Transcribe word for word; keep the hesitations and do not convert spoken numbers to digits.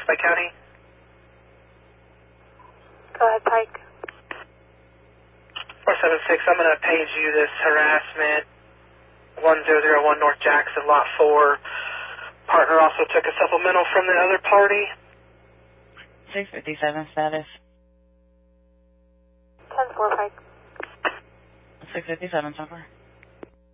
Pike County. Go ahead, Pike. four seven six, I'm going to page you this harassment. one zero zero one North Jackson, Lot four. Partner also took a supplemental from the other party. six fifty-seven status. ten four, Pike. six fifty-seven, so far.